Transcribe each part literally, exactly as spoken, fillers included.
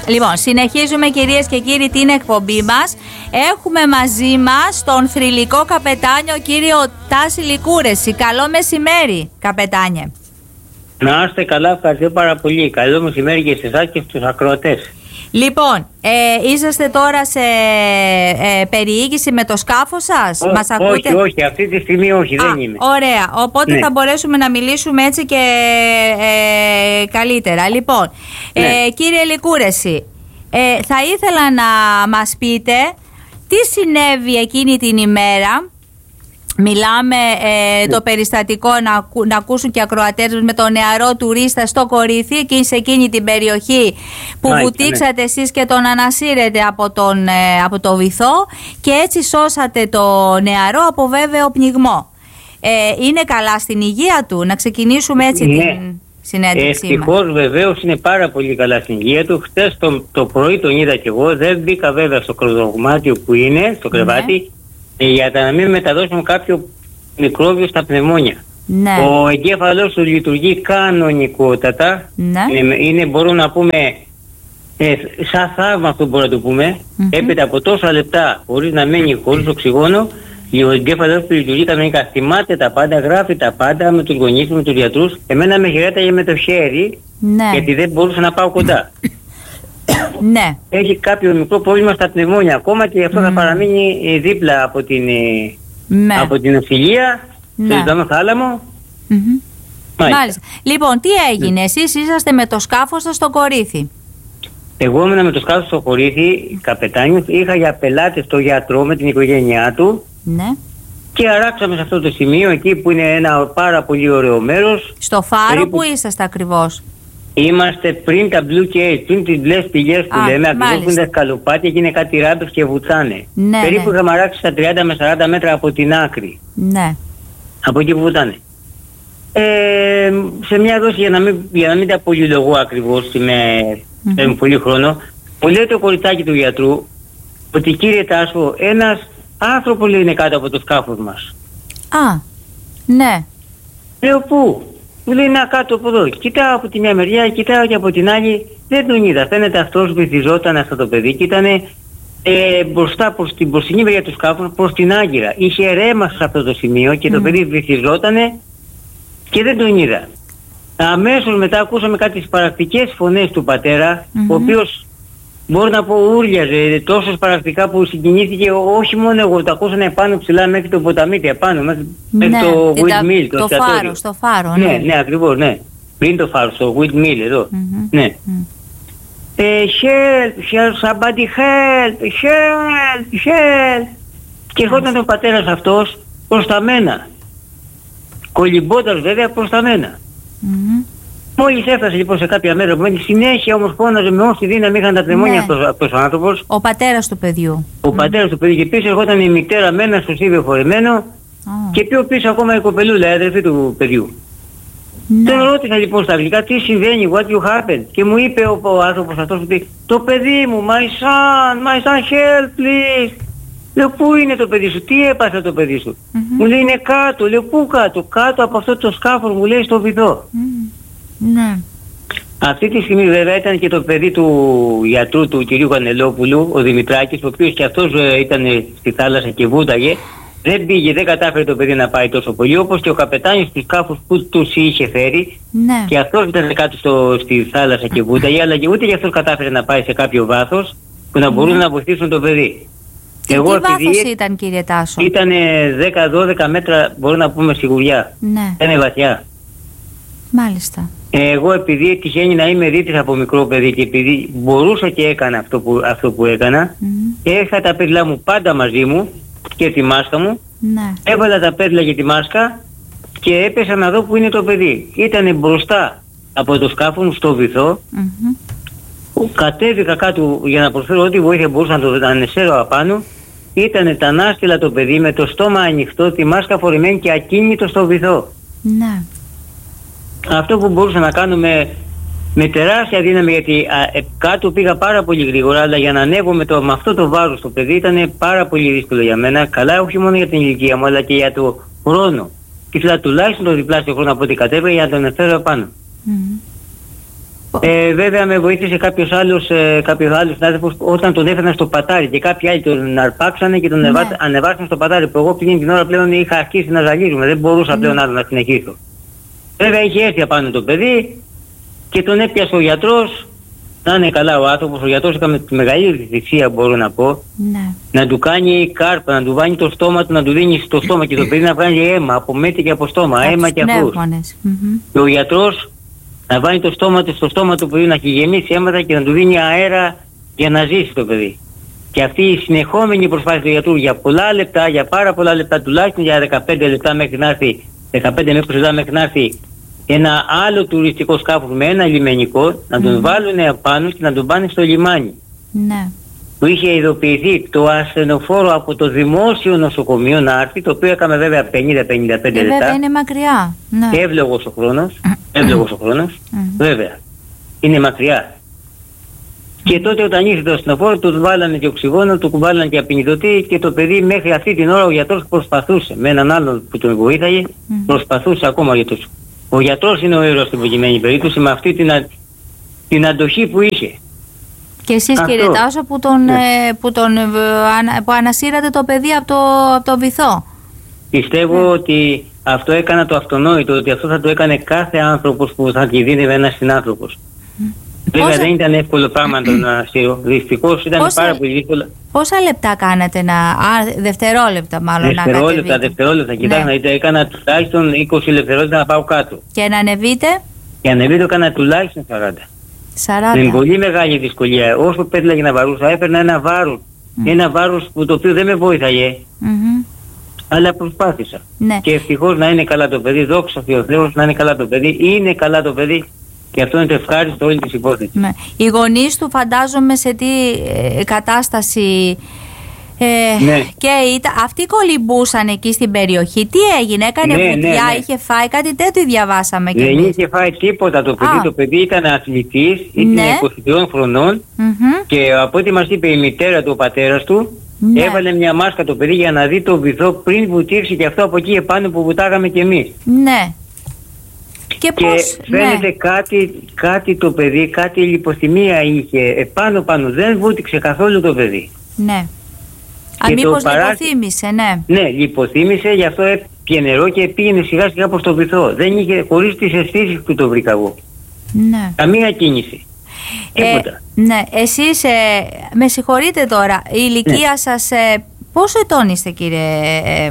Λοιπόν, συνεχίζουμε κυρίες και κύριοι την εκπομπή μας. Έχουμε μαζί μας τον θρυλικό καπετάνιο κύριο Τάση Λικούρεση. Καλό μεσημέρι, καπετάνιε. Να είστε καλά, ευχαριστώ πάρα πολύ. Καλό μεσημέρι και σε εσάς και στους ακροατές. Λοιπόν, ε, είσαστε τώρα σε ε, περιήγηση με το σκάφος σας? Ό, Μας ακούτε? Όχι, όχι, αυτή τη στιγμή όχι. Α, δεν είμαι. Ωραία, οπότε ναι. θα μπορέσουμε να μιλήσουμε έτσι και ε, καλύτερα. Λοιπόν, ναι. ε, κύριε Λικούρεση, ε, θα ήθελα να μας πείτε τι συνέβη εκείνη την ημέρα. Μιλάμε ε, το περιστατικό να, να ακούσουν και ακροατές με τον νεαρό τουρίστα στο Κορίθι, εκεί σε εκείνη την περιοχή που Μάλιστα, βουτήξατε ναι. εσείς και τον ανασύρετε από, τον, ε, από το βυθό και έτσι σώσατε το νεαρό από βέβαιο πνιγμό. Ε, είναι καλά στην υγεία του? Να ξεκινήσουμε έτσι ναι. την συνέντευξή μας. Ευτυχώς βεβαίως είναι πάρα πολύ καλά στην υγεία του. Χτες το, το πρωί τον είδα κι εγώ, δεν μπήκα βέβαια στο κροδοκμάτιο που είναι, στο κρεβάτι. Ναι. Για να μην μεταδώσουμε κάποιο μικρόβιο στα πνευμόνια. Ναι. Ο εγκέφαλος του λειτουργεί κανονικότατα. Ναι. Είναι, είναι μπορούμε να πούμε ε, σαν θαύμα, αυτό μπορούμε να το πούμε. Mm-hmm. Έπειτα από τόσα λεπτά χωρίς να μένει χωρίς οξυγόνο, ο εγκέφαλος του λειτουργεί κανονικά. Θυμάται τα πάντα, γράφει τα πάντα με τους γονείς, με τους γιατρούς. Εμένα με χαιρέταγε με το χέρι, ναι. γιατί δεν μπορούσα να πάω κοντά. Ναι. Έχει κάποιο μικρό πρόβλημα στα πνευμόνια ακόμα και αυτό mm. θα παραμείνει δίπλα από την, ναι. από την οφειλία, ναι. στο ζητάμε θάλαμο. Mm-hmm. Μάλιστα. Μάλιστα. Λοιπόν, τι έγινε, εσείς είσαστε με το σκάφος σας στο Κορίθι? Εγώ ήμουν με το σκάφος στο Κορίθι, καπετάνιος, είχα για πελάτες το γιατρό με την οικογένειά του. Ναι. Και αράξαμε σε αυτό το σημείο, εκεί που είναι ένα πάρα πολύ ωραίο μέρος. Στο φάρο περίπου... που είσαστε ακριβώς? Είμαστε πριν τα Blue Cage, πριν τις μπλες πηγές που Α, λέμε, ακριβώς που είναι τα σκαλοπάτια και είναι κάτι ράμπες και βουτάνε. Ναι, περίπου ναι. είχαμε αράξει στα τριάντα με σαράντα μέτρα από την άκρη. Ναι. Από εκεί που βουτάνε. Ε, σε μια δόση, για να μην, για να μην τα πολυλογώ ακριβώς, με mm-hmm. πολύ χρόνο, μου λέει το κοριτσάκι του γιατρού ότι κύριε Τάσο, ένας άνθρωπο λέει είναι κάτω από το σκάφος μας. Α, ναι. Λέω πού? Μου λέει να κάτω από εδώ. Κοιτάω από τη μια μεριά, κοιτάω και από την άλλη. Δεν τον είδα. Φαίνεται αυτός βυθιζόταν αυτό το παιδί και ήταν ε, μπροστά προς την μπροστινή μεριά του σκάφους, προς την άγκυρα. Είχε ρέμα σε αυτό το σημείο και mm. το παιδί βυθιζότανε και δεν τον είδα. Αμέσως μετά ακούσαμε κάτι σπαρακτικές φωνές του πατέρα, mm-hmm. ο οποίος μπορώ να πω ούρλιαζε τόσο σπαρακτικά που συγκινήθηκε. Όχι μόνο εγώ, το ακούσανε επάνω ψηλά μέχρι το ποταμίτι, επάνω μέχρι, ναι, μέχρι το windmill, το, το φάρο, στο φάρο, ναι. Ναι, ναι, ακριβώς, ναι. Πριν το φάρο, στο windmill εδώ. Mm-hmm. Ναι. Mm. Ε, help, help, somebody help, help, help. Και ερχόταν ο πατέρας αυτός προς τα μένα. Κολυμπώντας βέβαια προς τα μένα. Mm-hmm. Μόλις έφτασε λοιπόν σε κάποια μέρα που μένει, συνέχεια όμως φώναζε με όση δύναμη είχαν τα πνευμόνια ναι. αυτός, αυτός ο άνθρωπος. Ο πατέρας του παιδιού. Ο mm. πατέρας του παιδιού και πίσω ερχόταν η μητέρα με ένα σωσίβιο φορεμένο oh. και πιο πίσω ακόμα η κοπελούλα, η αδερφή του παιδιού. Ναι. Τον ρώτησα λοιπόν στα αγγλικά τι συμβαίνει, what you happened, και μου είπε ο, ο άνθρωπος αυτός ότι το παιδί μου, my son, my son help please. Λέω πού είναι το παιδί σου, τι έπαθε το παιδί σου. Mm-hmm. Μου λέει είναι κάτω, λέω πού κάτω, κάτω από αυτό το σκάφος μου λέει στο βυθό. Mm. Ναι. Αυτή τη στιγμή βέβαια ήταν και το παιδί του γιατρού του κυρίου Κανελόπουλου, ο Δημητράκης, ο οποίος και αυτός ήταν στη θάλασσα και βούταγε. Δεν πήγε, δεν κατάφερε το παιδί να πάει τόσο πολύ, όπως και ο καπετάνιος του σκάφους που τους είχε φέρει. Ναι. Και αυτός ήταν κάτω στο, στη θάλασσα και βούταγε, αλλά και ούτε και αυτός κατάφερε να πάει σε κάποιο βάθος που να μπορούν ναι. να βοηθήσουν το παιδί. Και εγώ, τι βάθος ήταν κύριε Τάσο? Ήταν δέκα δώδεκα μέτρα, μπορούμε να πούμε σιγουριά. Ναι. Ήταν βαθιά. Μάλιστα. Εγώ επειδή τυχαίνει να είμαι δίτης από μικρό παιδί και επειδή μπορούσα και έκανα αυτό που, αυτό που έκανα, mm. είχα τα πέτλα μου πάντα μαζί μου και τη μάσκα μου, ναι. έβαλα τα πέτλα και τη μάσκα και έπεσα να δω που είναι το παιδί. Ήτανε μπροστά από το σκάφο μου στο βυθό, mm-hmm. κατέβηκα κάτω για να προσφέρω ό,τι βοήθεια μπορούσα να το ανεσέρω απάνω. Ήτανε τα νάστιλα το παιδί με το στόμα ανοιχτό, τη μάσκα φορεμένη και ακίνητο στο βυθό. Ναι. Αυτό που μπορούσα να κάνω με, με τεράστια δύναμη, γιατί α, ε, κάτω πήγα πάρα πολύ γρήγορα, αλλά για να ανέβω με, το, με αυτό το βάρος το παιδί ήταν πάρα πολύ δύσκολο για μένα. Καλά όχι μόνο για την ηλικία μου, αλλά και για το χρόνο. Ήθελα τουλάχιστον το διπλάσιο χρόνο από ό,τι κατέβαια για να τον εφέρω επάνω. Mm-hmm. Ε, βέβαια με βοήθησε κάποιος άλλος, ε, κάποιος άλλος συνάδελφος όταν τον έφεραν στο πατάρι και κάποιοι άλλοι τον αρπάξανε και τον ναι. ανεβάσαν στο πατάρι, που εγώ πήγαινε την ώρα πλέον είχα αρχίσει να ζαλίζουμε, δεν μπορούσα ναι. πλέον άλλο να συνεχίσω. Βέβαια είχε έρθει απάνω το παιδί και τον έπιασε ο γιατρός, να είναι καλά ο άνθρωπος, ο γιατρός έκανε τη μεγαλύτερη θυσία μπορώ να πω, ναι. να του κάνει κάρπα, να του βάνει το στόμα του, να του δίνει στο στόμα και το παιδί να βγάζει αίμα από μέτη και από στόμα, αίμα και αφούς. Mm-hmm. Και ο γιατρός να βάλει το στόμα του στο στόμα του παιδί, να έχει γεμίσει αίματα και να του δίνει αέρα για να ζήσει το παιδί. Και αυτή η συνεχόμενη προσπάθεια του γιατρού για πολλά λεπτά, για πάρα πολλά λεπτά, τουλάχιστον για δεκαπέντε λεπτά μέχρι να έρθει, δεκαπέντε με είκοσι λεπτά μέχρι να έρθει ένα άλλο τουριστικό σκάφος με ένα λιμενικό, να τον mm. βάλουν απάνω και να τον πάνε στο λιμάνι. Ναι. Που είχε ειδοποιηθεί το ασθενοφόρο από το δημόσιο νοσοκομείο να έρθει, το οποίο έκαμε βέβαια πενήντα με πενήντα πέντε λεπτά. Βέβαια είναι μακριά. Ναι. Εύλογος ο χρόνος, εύλογος ο χρόνος, mm. βέβαια. Είναι μακριά. Και τότε όταν ήρθε το ασθενοφόρο, του βάλανε και οξυγόνο, του κουβάλανε και απεινιδωτή και το παιδί μέχρι αυτή την ώρα ο γιατρός προσπαθούσε. Με έναν άλλον που τον βοήθαγε, mm. προσπαθούσε ακόμα για τους. Ο γιατρός είναι ο ήρωας στην προκειμένη περίπτωση με αυτή την, α... την αντοχή που είχε. Και εσείς κύριε Τάσο που, τον, ναι. ε, που, τον, ε, ανα, που ανασύρατε το παιδί από το, από το βυθό. Πιστεύω ναι. ότι αυτό έκανα το αυτονόητο, ότι αυτό θα το έκανε κάθε άνθρωπος που θα κινδύνευε ένας συνάνθρωπος. Mm. Βέβαια πόσα... δεν ήταν εύκολο πράγμα να τον ανασύρω. Δυστυχώς ήταν πόσα... πάρα πολύ δύσκολο. Πόσα λεπτά κάνατε να... Α, δευτερόλεπτα μάλλον δευτερόλεπτα, να κατεβείτε. Δευτερόλεπτα, κοιτάξτε ναι. να δείτε, έκανα τουλάχιστον είκοσι δευτερόλεπτα να πάω κάτω. Και να ανεβείτε. Και να ανεβείτε έκανα τουλάχιστον σαράντα. σαράντα. Είναι πολύ μεγάλη δυσκολία. Όσο πέτλαγε να βαρούσα, έπαιρνα ένα βάρος. Mm. Ένα βάρος που το οποίο δεν με βοήθαγε. Mm-hmm. Αλλά προσπάθησα. Ναι. Και ευτυχώς να είναι καλά το παιδί. Δόξα τω Θεώ, να είναι καλά το παιδί. Είναι καλά το παιδί. Και αυτό είναι το ευχάριστο όλη της υπόθεσης. Ναι. Οι γονείς του φαντάζομαι σε τι ε, κατάσταση ε, ναι. και ήταν, αυτοί κολυμπούσαν εκεί στην περιοχή. Τι έγινε, έκανε ναι, βουτιά, ναι, ναι. είχε φάει κάτι τέτοιο, διαβάσαμε και δεν εμείς. Είχε φάει τίποτα το παιδί. Α. Το παιδί ήταν αθλητής, ήταν ναι. είκοσι τριών χρονών mm-hmm. και από ό,τι μας είπε η μητέρα του, ο πατέρας του, ναι. έβαλε μια μάσκα το παιδί για να δει το βυθό πριν βουτήξει και αυτό από εκεί επάνω που βουτάγαμε κι εμείς. Ναι. Και, και πώς, φαίνεται ναι. κάτι, κάτι το παιδί, κάτι λιποθυμία είχε επάνω πάνω, δεν βούτυξε καθόλου το παιδί. Ναι. Α, μήπως παρά... λιποθύμησε, ναι. Ναι, λιποθύμησε, γι' αυτό έπιε νερό και πήγαινε σιγά σιγά προς το βυθό. Δεν είχε, χωρίς τις αισθήσεις που το βρήκα εγώ. Ναι. Καμία κίνηση. Τίποτα. Ε, ναι, εσείς, ε, με συγχωρείτε τώρα, η ηλικία ναι. σας, ε, πόσο ετών είστε κύριε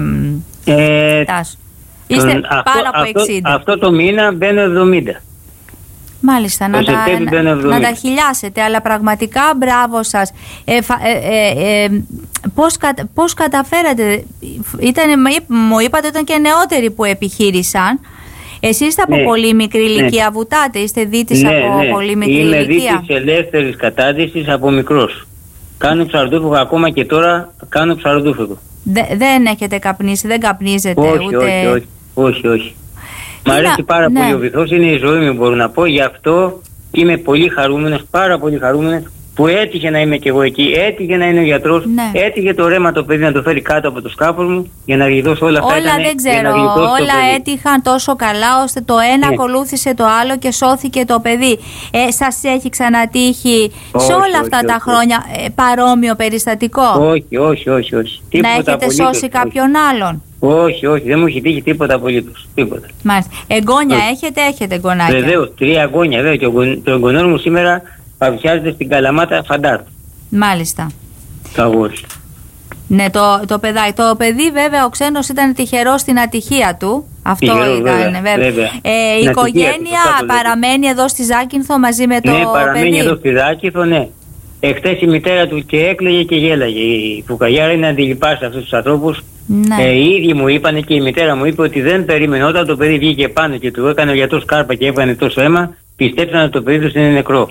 ε, ε, Τάσο? Είστε τον, πάνω αυτό, από εξήντα. Αυτό, αυτό το μήνα μπαίνω εβδομήντα. Μάλιστα, να τα, να, να τα χιλιάσετε, αλλά πραγματικά μπράβο σας. Ε, ε, ε, ε, πώς, κα, πώς καταφέρατε, ήταν, μου είπατε ήταν και νεότεροι που επιχείρησαν. Εσείς είστε από ναι, πολύ μικρή ηλικία, ναι. βουτάτε, είστε δίτης ναι, από ναι. πολύ μικρή Είμαι ηλικία. Είμαι δίτης ελεύθερης κατάδυσης από μικρός. Κάνω ψαροντούφικο ακόμα και τώρα κάνω ψαροντούφικο. Δε, δεν έχετε καπνίσει, δεν καπνίζετε όχι, ούτε... Όχι, όχι, όχι, όχι. Μ' αρέσει πάρα ναι. πολύ ο βυθός, είναι η ζωή μου μπορώ να πω, γι' αυτό είμαι πολύ χαρούμενος, πάρα πολύ χαρούμενος που έτυχε να είμαι κι εγώ εκεί, έτυχε να είναι ο γιατρός, ναι. έτυχε το ρέμα το παιδί να το φέρει κάτω από το σκάφος μου για να γλιτώσω όλα αυτά. Όλα δεν ξέρω, όλα έτυχαν τόσο καλά ώστε το ένα ναι. ακολούθησε το άλλο και σώθηκε το παιδί. Ε, σας έχει ξανατύχει όχι, σε όλα όχι, αυτά όχι, τα όχι, χρόνια ε, παρόμοιο περιστατικό? Όχι, όχι, όχι, όχι. Τίποτα να έχετε απολύτως, σώσει κάποιον όχι. άλλον? Όχι, όχι, δεν μου έχει τύχει τίποτα απολύτως. Τίποτα. Μάλιστα. Εγγόνια όχι. έχετε, έχετε εγγονάκια? Βεβαίως, τρία εγγόνια, βέβαια. Και ο εγγονός μου σήμερα παρουσιάζεται στην Καλαμάτα Φαντάρ. Μάλιστα. Το αγόρι. Ναι, το, το παιδάκι. Το παιδί βέβαια ο ξένος ήταν τυχερός στην ατυχία του. Αυτό τυχερό, ήταν βέβαια. βέβαια. βέβαια. Ε, η οικογένεια παραμένει εδώ στη Ζάκυνθο μαζί με το παιδί? Ναι, παραμένει παιδί. εδώ στη Ζάκυνθο, ναι. Εχθές η μητέρα του και έκλαιγε και γέλαγε. Η Φουκαγιάρα είναι αντιλιπά σε αυτούς τους ανθρώπους. Ναι. Ε, οι ίδιοι μου είπαν και η μητέρα μου είπε ότι δεν περίμενε όταν το παιδί βγήκε πάνω και του έκανε ο γιατρός κάρπα και έβγανε τόσο αίμα, πιστέψαν ότι το παιδί του είναι νεκρό.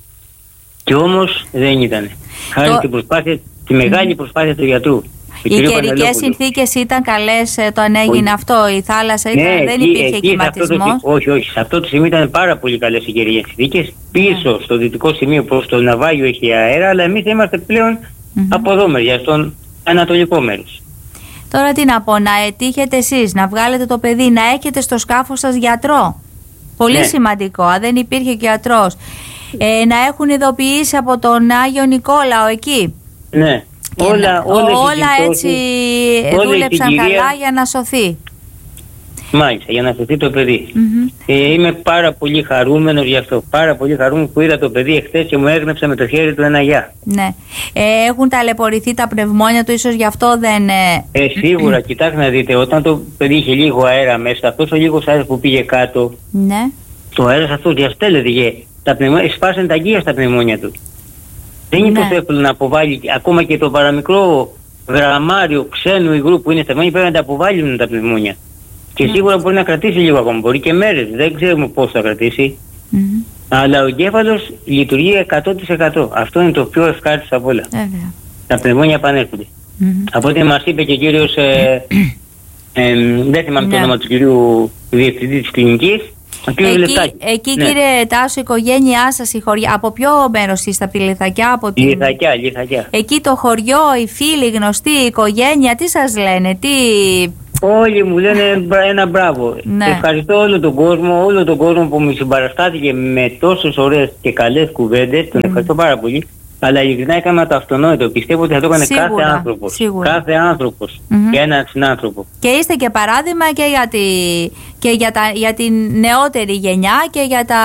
Και όμως δεν ήταν. Χάρη το... την προσπάθεια, τη μεγάλη προσπάθεια του γιατρού. Οι καιρικές συνθήκες ήταν καλές όταν έγινε όχι. αυτό, η θάλασσα ήταν, ναι, δεν υπήρχε κυματισμός? Όχι, όχι, σε αυτό το σημείο ήταν πάρα πολύ καλές οι καιρικές συνθήκες. Πίσω ναι. στο δυτικό σημείο προς το ναυάγιο έχει αέρα, αλλά εμείς είμαστε πλέον mm-hmm. από εδώ μεριά, στον ανατολικό μέρος. Τώρα τι να πω, να ετύχετε εσείς να βγάλετε το παιδί, να έχετε στο σκάφος σας γιατρό? Πολύ Ναι. σημαντικό. Αν δεν υπήρχε και ιατρός. Ε, να έχουν ειδοποιήσει από τον Άγιο Νικόλαο εκεί. Ναι. Και Όλα, να- όλες οι όλα έτσι συμπτώσεις, όλη η δούλεψαν συγκυρία. καλά για να σωθεί. Μάλιστα, για να σωθεί το παιδί. Μμμ. Ε, είμαι πάρα πολύ χαρούμενος γι' αυτό. Πάρα πολύ χαρούμενος που είδα το παιδί εχθές και μου έγνεψε με το χέρι του ένα γεια. Ναι. Ε, έχουν ταλαιπωρηθεί τα πνευμόνια του, ίσως γι' αυτό δεν... Ε... Ε, σίγουρα, κοιτάξτε να δείτε, όταν το παιδί είχε λίγο αέρα μέσα, αυτός ο λίγος αέρας που πήγε κάτω, Ναι. το αέρας αυτό διαστέλλεται και τα πνευμόνια, σπάσαν τα αγκία στα πνευμόνια του. Δεν είναι Ναι. τόσο εύκολο να αποβάλει, ακόμα και το παραμικρό γραμμάριο ξένου υγρού που είναι στα πνευμόνια, πρέπει να τα αποβάλουν τα πνευμόνια. Και σίγουρα μπορεί να κρατήσει λίγο ακόμα, μπορεί και μέρες, δεν ξέρουμε πώς θα κρατήσει. Μμμ. Αλλά ο εγκέφαλος λειτουργεί εκατό τοις εκατό. Αυτό είναι το πιο ευχάριστο από όλα. Βέβαια. Τα πνευμόνια επανέρχονται. Μμμ. Από ό,τι μας είπε και ο κύριος, ε, ε, δεν θυμάμαι το Ναι. όνομα του κυρίου διευθυντή της κλινικής, ο κύριος Εκεί, Λεπτάκη. εκεί Ναι. κύριε Τάσο, η οικογένειά σας, η χωριά, από ποιο μέρος είστε, από τη Λιθακιά, από την... Λιθακιά, Λιθακιά. Εκεί το χωριό, οι φίλοι, οι γνωστοί, η οικογένεια, τι σας λένε, τι... Όλοι μου λένε μπρα- ένα μπράβο. Ναι. Ευχαριστώ όλο τον κόσμο, όλο τον κόσμο που μου συμπαραστάθηκε με τόσες ωραίες και καλές κουβέντες. Τον ευχαριστώ πάρα πολύ. Αλλά ειλικρινά έκανα το αυτονόητο. Πιστεύω ότι θα το έκανε Σίγουρα, κάθε άνθρωπος. σίγουρα. Κάθε άνθρωπος Μμμ. για έναν συνάνθρωπο. Και είστε και παράδειγμα και για, τη, και για, τα, για την νεότερη γενιά και για τα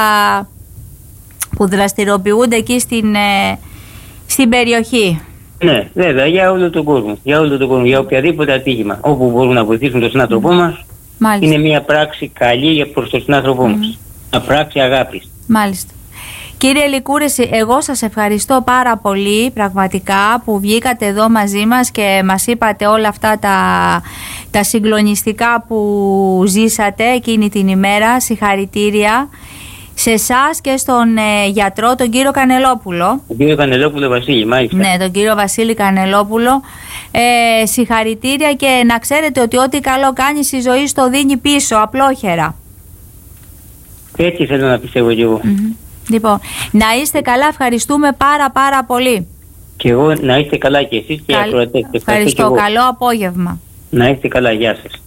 που δραστηριοποιούνται εκεί στην, ε, στην περιοχή. Ναι, βέβαια, για όλο τον κόσμο. Για όλο τον κόσμο, για οποιαδήποτε ατύχημα. Όπου μπορούν να βοηθήσουν τον συνάνθρωπό μας, Μάλιστα. είναι μια πράξη καλή για προς τον συνάνθρωπό μας. Μια πράξη αγάπης. Μάλιστα. Κύριε Λικούρεση, εγώ σας ευχαριστώ πάρα πολύ πραγματικά που βγήκατε εδώ μαζί μας και μας είπατε όλα αυτά τα, τα συγκλονιστικά που ζήσατε εκείνη την ημέρα. Συγχαρητήρια σε εσάς και στον ε, γιατρό, τον κύριο Κανελόπουλο. Ο κύριο Κανελόπουλο Βασίλη, μάλιστα. Ναι, τον κύριο Βασίλη Κανελόπουλο. Ε, συγχαρητήρια και να ξέρετε ότι ό,τι καλό κάνει στη ζωή στο δίνει πίσω, απλόχερα. Έτσι θέλω να πιστεύω κι εγώ. Μμμ. Λοιπόν, να είστε καλά, ευχαριστούμε πάρα πάρα πολύ. Και εγώ να είστε καλά κι εσείς και οι Καλ- ακροατές. Ευχαριστώ κι Ευχαριστώ, εγώ. καλό απόγευμα. Να είστε καλά, γεια σας.